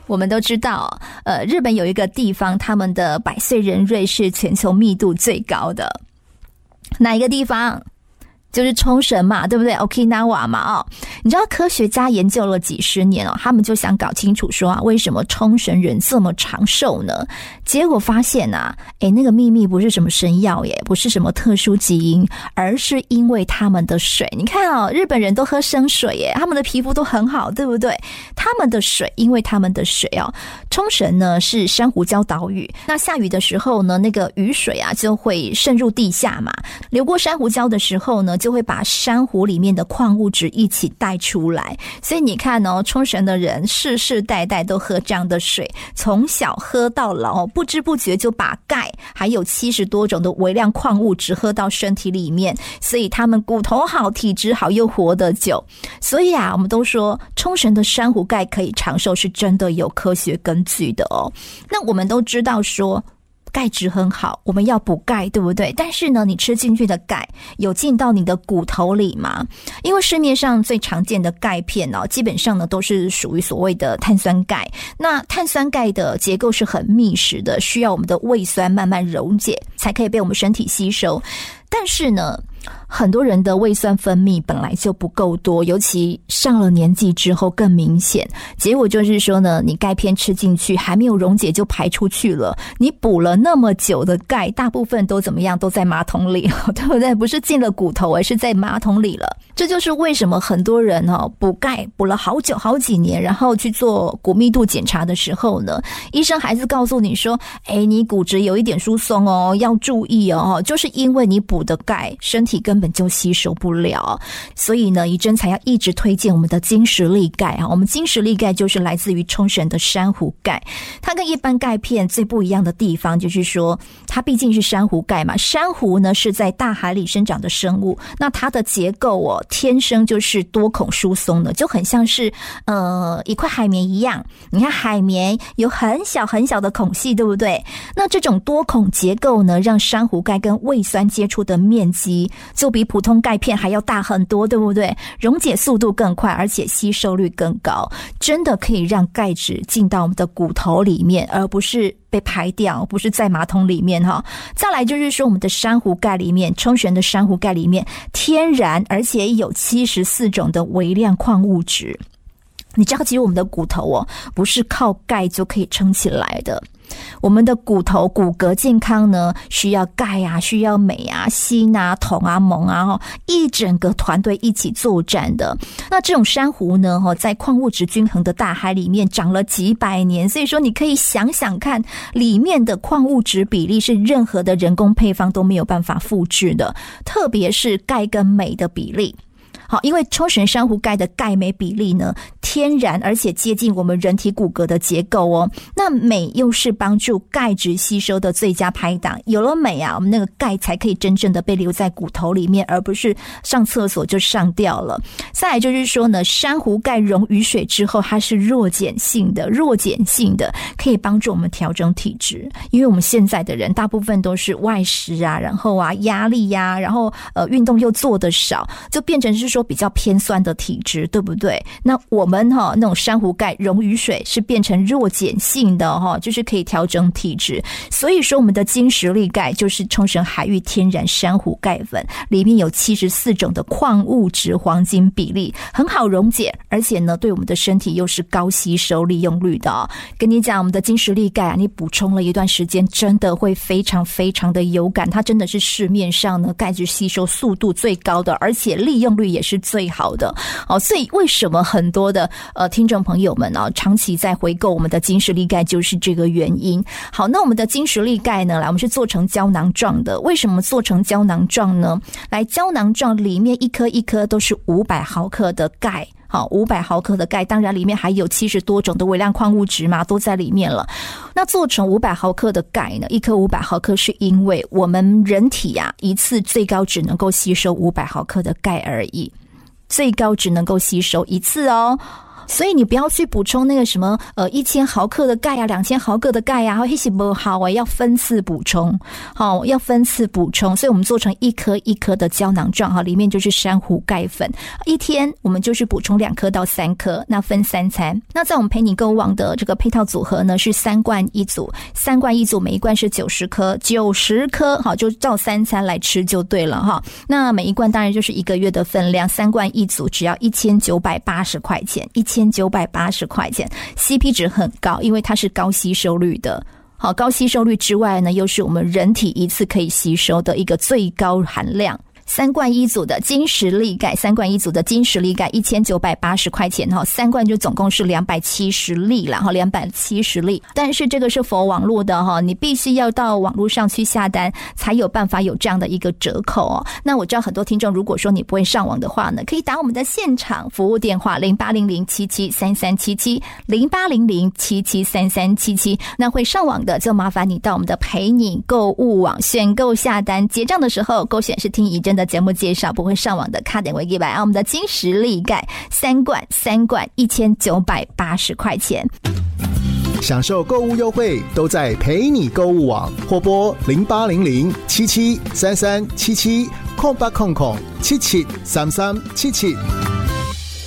我们都知道，日本有一个地方，他们的百岁人瑞是全球密度最高的。哪一个地方？就是冲绳嘛，对不对 ？Okinawa 嘛，你知道科学家研究了几十年他们就想搞清楚说为什么冲绳人这么长寿呢？结果发现那个秘密不是什么神药耶，不是什么特殊基因，而是因为他们的水。你看日本人都喝生水耶，他们的皮肤都很好，对不对？他们的水，因为他们的水冲绳呢是珊瑚礁岛屿，那下雨的时候呢，那个雨水就会渗入地下嘛，流过珊瑚礁的时候呢，就会把珊瑚里面的矿物质一起带出来。所以你看冲绳的人世世代代都喝这样的水，从小喝到老，不知不觉就把钙还有70多种的微量矿物质喝到身体里面，所以他们骨头好，体质好，又活得久。所以我们都说冲绳的珊瑚钙可以长寿，是真的有科学根据的那我们都知道说钙质很好，我们要补钙，对不对？但是呢，你吃进去的钙有进到你的骨头里吗？因为市面上最常见的钙片基本上呢都是属于所谓的碳酸钙。那碳酸钙的结构是很密实的，需要我们的胃酸慢慢溶解才可以被我们身体吸收。但是呢，很多人的胃酸分泌本来就不够多，尤其上了年纪之后更明显。结果就是说呢，你钙片吃进去还没有溶解就排出去了，你补了那么久的钙，大部分都怎么样？都在马桶里，对不对？不是进了骨头，而是在马桶里了。这就是为什么很多人补钙补了好久好几年，然后去做骨密度检查的时候呢，医生还是告诉你说你骨质有一点疏松要注意就是因为你补的钙身体根本就吸收不了。所以呢，怡珍才要一直推荐我们的金石力钙我们金石力钙就是来自于冲绳的珊瑚钙。它跟一般钙片最不一样的地方就是说，它毕竟是珊瑚钙嘛，珊瑚呢是在大海里生长的生物，那它的结构天生就是多孔疏松的，就很像是一块海绵一样。你看海绵有很小很小的孔隙，对不对？那这种多孔结构呢，让珊瑚钙跟胃酸接触的面积就比普通钙片还要大很多，对不对？溶解速度更快，而且吸收率更高，真的可以让钙质进到我们的骨头里面，而不是被排掉，不是在马桶里面再来就是说，我们的珊瑚钙里面，冲绳的珊瑚钙里面天然而且有74种的微量矿物质。你知道其实我们的骨头不是靠钙就可以撑起来的，我们的骨头骨骼健康呢，需要钙需要镁锌铜锰一整个团队一起作战的。那这种珊瑚呢在矿物质均衡的大海里面长了几百年，所以说你可以想想看，里面的矿物质比例是任何的人工配方都没有办法复制的，特别是钙跟镁的比例。好，因为冲绳珊瑚钙的钙镁比例呢，天然而且接近我们人体骨骼的结构那镁又是帮助钙质吸收的最佳拍档，有了镁我们那个钙才可以真正的被留在骨头里面，而不是上厕所就上掉了。再来就是说呢，珊瑚钙溶于水之后，它是弱碱性的，可以帮助我们调整体质。因为我们现在的人大部分都是外食然后压力然后运动又做得少，就变成是说比较偏酸的体质，对不对？那我们那种珊瑚钙溶于水是变成弱碱性的就是可以调整体质。所以说我们的金石力钙就是冲绳海域天然珊瑚钙粉，里面有74种的矿物质黄金比例，很好溶解，而且呢对我们的身体又是高吸收利用率的跟你讲，我们的金石力钙你补充了一段时间，真的会非常非常的有感，它真的是市面上呢钙质吸收速度最高的，而且利用率也是最好的所以为什么很多的听众朋友们长期在回购我们的金石力钙，就是这个原因。好，那我们的金石力钙呢，我们是做成胶囊状的。为什么做成胶囊状呢？来，胶囊状里面一颗一颗都是500毫克的钙。好，500毫克的钙，当然里面还有70多种的微量矿物质嘛，都在里面了。那做成500毫克的钙呢，一颗500毫克是因为我们人体一次最高只能够吸收500毫克的钙而已，最高只能够吸收一次所以你不要去补充那个什么1000毫克的钙啊，2000毫克的钙啊，那是不好啊，要分次补充，好，要分次补充。所以我们做成一颗一颗的胶囊状，哈，里面就是珊瑚钙粉，一天我们就是补充2颗到3颗，那分3餐。那在我们陪你购物网的这个配套组合呢，是3罐一组，3罐一组，每一罐是90颗，好，就照3餐来吃就对了哈。那每一罐当然就是1个月的分量，3罐一组只要1980块钱，1980块钱 ，CP 值很高，因为它是高吸收率的。好，高吸收率之外呢，又是我们人体一次可以吸收的一个最高含量。3罐一组的金石力钙，3罐一组的金石力钙1980块钱哈，3罐就总共是270粒啦哈，270粒。但是这个是否网络的哈，你必须要到网络上去下单才有办法有这样的一个折扣哦。那我知道很多听众如果说你不会上网的话呢，可以打我们的现场服务电话0800773377，0800773377。那会上网的就麻烦你到我们的陪你购物网选购下单，结账的时候勾选是听怡珍的节目介绍，不会上网的卡点为100啊。我们的金石力钙3罐1980块钱， 享受购物优惠都在陪你购物网，或拨0800773377，0800773377。